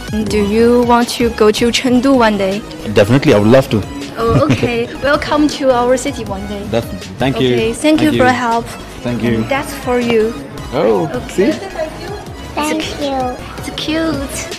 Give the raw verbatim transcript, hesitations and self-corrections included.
Do you want to go to Chengdu one day? Definitely, I would love to. Oh, okay. Welcome to our city one day. Definitely. Thank you. Okay, thank you for your help. Thank you. That's for you. Oh, Okay. see? Thank you. It's cute.